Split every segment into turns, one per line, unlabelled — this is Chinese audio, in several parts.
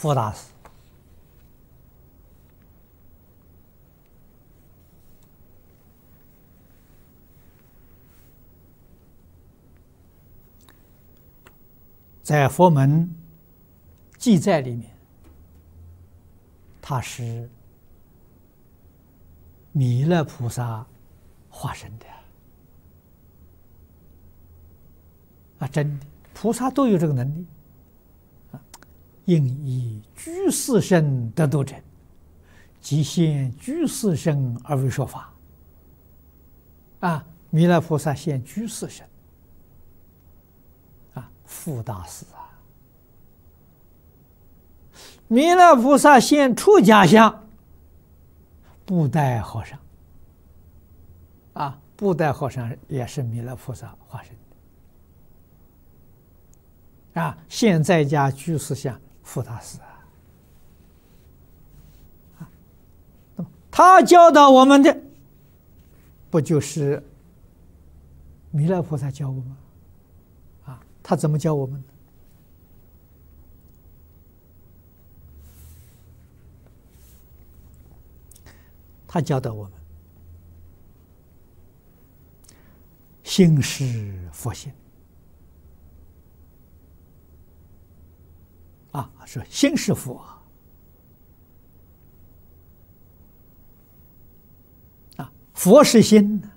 佛大师。在佛门记载里面，他是弥勒菩萨化身的啊！真的，菩萨都有这个能力啊！应以居士身得度者，即现居士身而为说法啊！弥勒菩萨现居士身啊，富大师啊！弥勒菩萨现出家相，布袋和尚啊，布袋和尚也是弥勒菩萨化身的啊。现在家居士相，富大师啊，他教导我们的，不就是弥勒菩萨教我们啊？他怎么教我们的？他教导我们心是佛性啊，说心是佛啊，佛是心呢，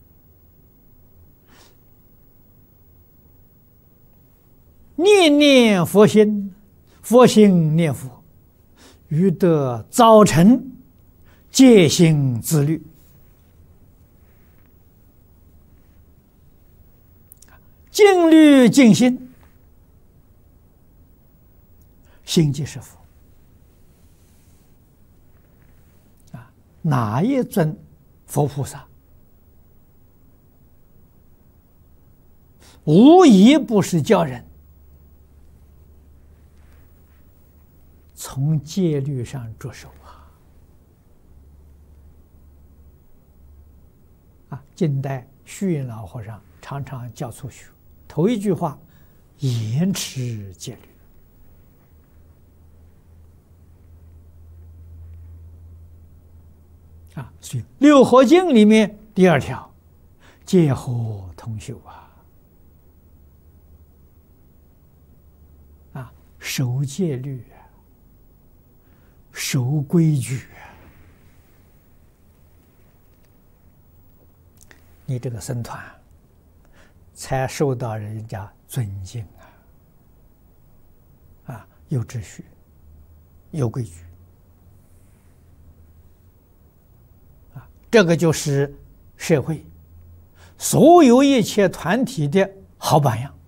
念念佛心，佛心念佛，欲得早晨戒心自律，静虑静心，心即是佛啊！哪一尊佛菩萨无一不是教人从戒律上着手啊！近代虚云老和尚常常教初学，头一句话：严持戒律啊！所以《六合经》里面第2条：戒和同修啊！守戒律，守规矩，你这个僧团才受到人家尊敬啊！有秩序，有规矩啊！这个就是社会所有一切团体的好榜样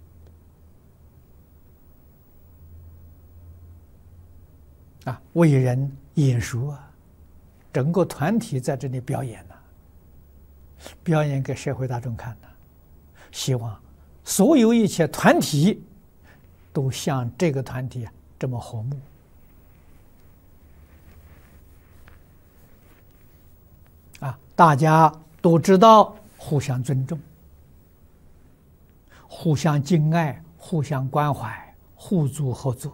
啊！为人演说啊，整个团体在这里表演呢。表演给社会大众看的，希望所有一切团体都像这个团体这么和睦啊！大家都知道互相尊重、互相敬爱、互相关怀、互助合作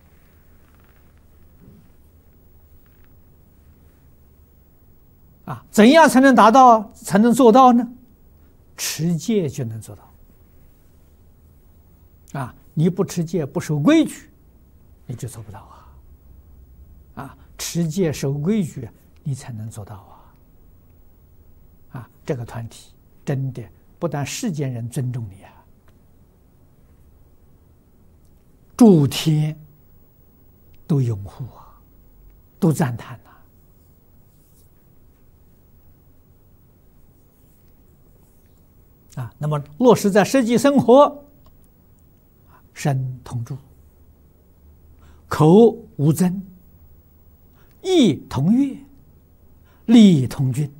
啊！怎样才能达到、才能做到呢？持戒就能做到啊！你不持戒、不守规矩，你就做不到啊！持戒守规矩，你才能做到啊！这个团体真的不但世间人尊重你啊，诸天都拥护啊，都赞叹呐！啊，那么落实在实际生活，身同住，口无争，意同悦，力同均，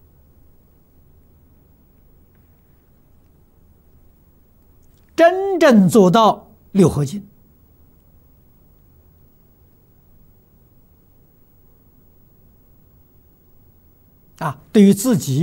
真正做到六合敬啊，对于自己